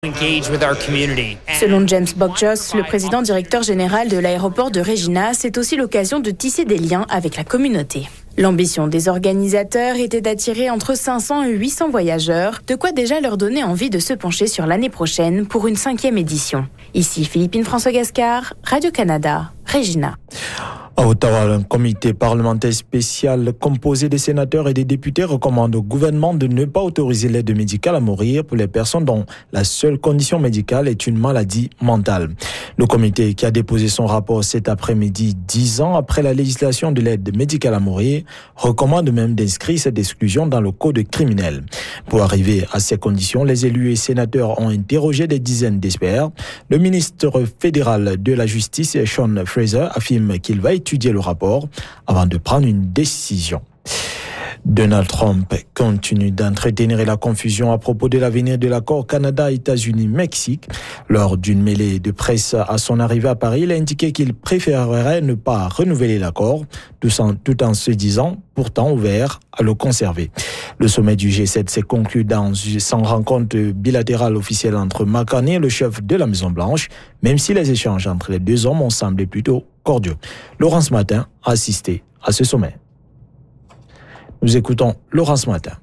Selon James Bogjoss, le président directeur général de l'aéroport de Regina, c'est aussi l'occasion de tisser des liens avec la communauté. L'ambition des organisateurs était d'attirer entre 500 et 800 voyageurs, de quoi déjà leur donner envie de se pencher sur l'année prochaine pour une 5e édition. Ici Philippine François Gascard, Radio-Canada, Regina. À Ottawa, un comité parlementaire spécial composé des sénateurs et des députés recommande au gouvernement de ne pas autoriser l'aide médicale à mourir pour les personnes dont la seule condition médicale est une maladie mentale. Le comité, qui a déposé son rapport cet après-midi, 10 ans après la législation de l'aide médicale à mourir, recommande même d'inscrire cette exclusion dans le code criminel. Pour arriver à ces conditions, les élus et sénateurs ont interrogé des dizaines d'experts. Le ministre fédéral de la Justice, Sean Fraser, affirme qu'il va étudier le rapport avant de prendre une décision. Donald Trump continue d'entretenir la confusion à propos de l'avenir de l'accord Canada-États-Unis-Mexique. Lors d'une mêlée de presse à son arrivée à Paris, il a indiqué qu'il préférerait ne pas renouveler l'accord, tout en se disant pourtant ouvert à le conserver. Le sommet du G7 s'est conclu sans rencontre bilatérale officielle entre Mark Carney et le chef de la Maison-Blanche, même si les échanges entre les deux hommes ont semblé plutôt cordiaux. Laurence Martin a assisté à ce sommet. Nous écoutons Laurence Martin.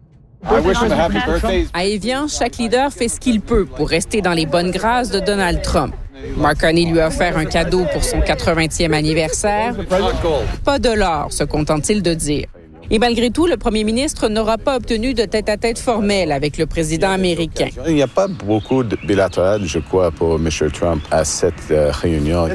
À Evian, chaque leader fait ce qu'il peut pour rester dans les bonnes grâces de Donald Trump. Mark Carney lui a offert un cadeau pour son 80e anniversaire. Pas de l'or, se contente-t-il de dire. Et malgré tout, le premier ministre n'aura pas obtenu de tête-à-tête formel avec le président américain. Il n'y a pas beaucoup de bilatéral, je crois, pour M. Trump à cette réunion.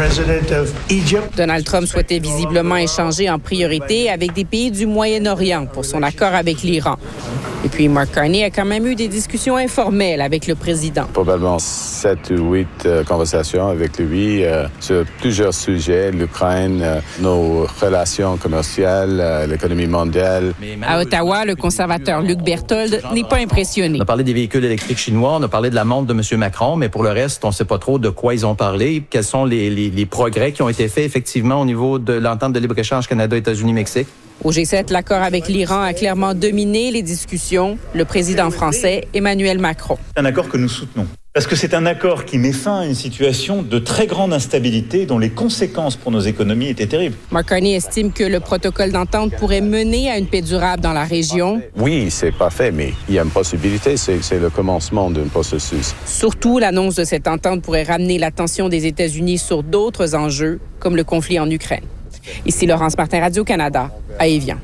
Donald Trump souhaitait visiblement échanger en priorité avec des pays du Moyen-Orient pour son accord avec l'Iran. Et puis, Mark Carney a quand même eu des discussions informelles avec le président. Probablement 7 ou 8 conversations avec lui sur plusieurs sujets, l'Ukraine, nos relations commerciales, l'économie mondiale. À Ottawa, le conservateur Luc Berthold n'est pas impressionné. On a parlé des véhicules électriques chinois, on a parlé de la montre de M. Macron, mais pour le reste, on ne sait pas trop de quoi ils ont parlé, quels sont les progrès qui ont été faits effectivement au niveau de l'entente de libre-échange Canada-États-Unis-Mexique. Au G7, l'accord avec l'Iran a clairement dominé les discussions. Le président français, Emmanuel Macron. Un accord que nous soutenons. Parce que c'est un accord qui met fin à une situation de très grande instabilité dont les conséquences pour nos économies étaient terribles. Mark Carney estime que le protocole d'entente pourrait mener à une paix durable dans la région. Oui, c'est pas fait, mais il y a une possibilité, c'est le commencement d'un processus. Surtout, l'annonce de cette entente pourrait ramener l'attention des États-Unis sur d'autres enjeux, comme le conflit en Ukraine. Ici Laurence Martin, Radio-Canada, à Evian.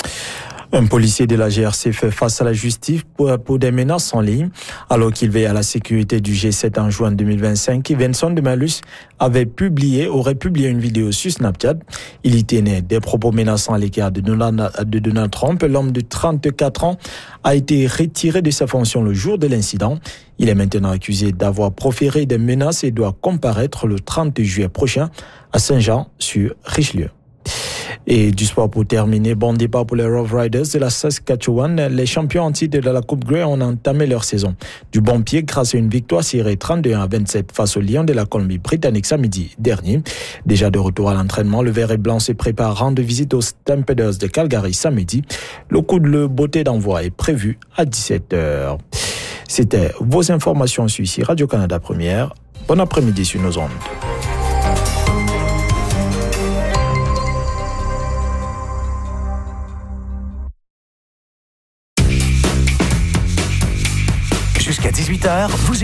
Un policier de la GRC fait face à la justice pour des menaces en ligne. Alors qu'il veille à la sécurité du G7 en juin 2025, Vincent de Malus aurait publié une vidéo sur Snapchat. Il y tenait des propos menaçants à l'égard de Donald Trump. L'homme de 34 ans a été retiré de sa fonction le jour de l'incident. Il est maintenant accusé d'avoir proféré des menaces et doit comparaître le 30 juillet prochain à Saint-Jean-sur-Richelieu. Et du sport pour terminer, bon départ pour les Rough Riders de la Saskatchewan. Les champions en titre de la Coupe Grey ont entamé leur saison du bon pied grâce à une victoire serrée 31-27 face aux Lions de la Colombie-Britannique samedi dernier. Déjà de retour à l'entraînement, le vert et blanc se prépare à rendre visite aux Stampeders de Calgary samedi. Le coup de beauté d'envoi est prévu à 17h. C'était vos informations sur ici Radio-Canada Première. Bon après-midi sur nos ondes. Jusqu'à 18h, vous